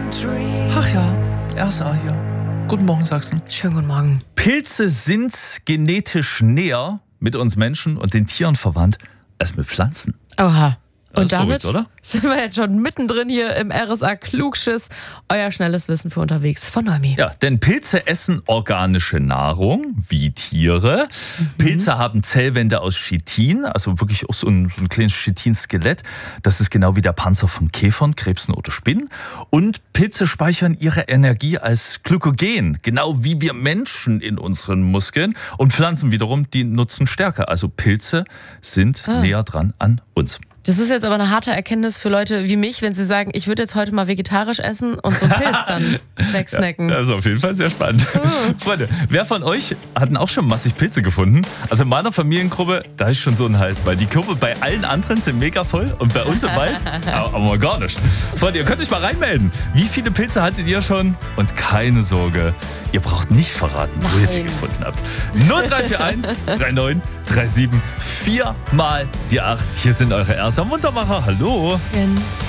Ach ja, RSA hier. Guten Morgen, Sachsen. Schönen guten Morgen. Pilze sind genetisch näher mit uns Menschen und den Tieren verwandt als mit Pflanzen. Oha. Das Und ist damit verrückt, oder? sind wir jetzt schon mittendrin hier im RSA Klugschiss. Euer schnelles Wissen für unterwegs von Neumi. Ja, denn Pilze essen organische Nahrung, wie Tiere. Pilze haben Zellwände aus Chitin, also wirklich auch so ein kleines Chitinskelett. Das ist genau wie der Panzer von Käfern, Krebsen oder Spinnen. Und Pilze speichern ihre Energie als Glykogen, genau wie wir Menschen in unseren Muskeln. Und Pflanzen wiederum, die nutzen Stärke. Also Pilze sind näher dran an uns. Das ist jetzt aber eine harte Erkenntnis für Leute wie mich, wenn sie sagen, ich würde jetzt heute mal vegetarisch essen und so einen Pilz dann wegsnacken. Das ist auf jeden Fall sehr spannend. Freunde, wer von euch hat denn auch schon massig Pilze gefunden? Also in meiner Familiengruppe, da ist schon so ein Hals, weil die Körbe bei allen anderen sind mega voll und bei uns im Wald aber gar nicht. Freunde, ihr könnt euch mal reinmelden. Wie viele Pilze hattet ihr schon? Und keine Sorge, ihr braucht nicht verraten, wo ihr die gefunden habt. 0341 39 37 4 mal die 8. Hier sind eure RSA Muntermacher. Hallo.